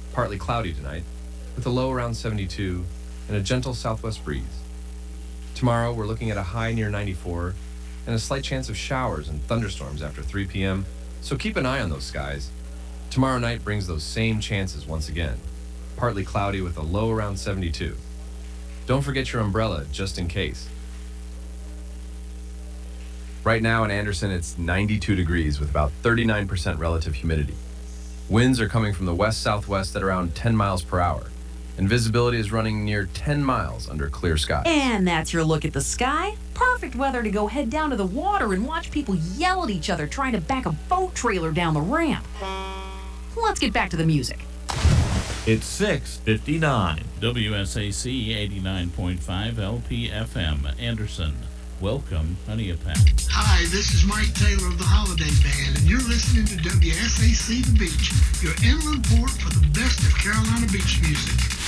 Partly cloudy tonight, with a low around 72 and a gentle southwest breeze. Tomorrow, we're looking at a high near 94 and a slight chance of showers and thunderstorms after 3 p.m., so keep an eye on those skies. Tomorrow night brings those same chances once again. Partly cloudy with a low around 72. Don't forget your umbrella just in case. Right now in Anderson, it's 92 degrees with about 39% relative humidity. Winds are coming from the west-southwest at around 10 miles per hour, and visibility is running near 10 miles under clear skies. And that's your look at the sky. Perfect weather to go head down to the water and watch people yell at each other trying to back a boat trailer down the ramp. Let's get back to the music. It's 6:59. WSAC 89.5 LPFM, Anderson. Welcome, Honeypack. Hi, this is Mike Taylor of the Holiday Band, and you're listening to WSAC The Beach, your inland port for the best of Carolina beach music.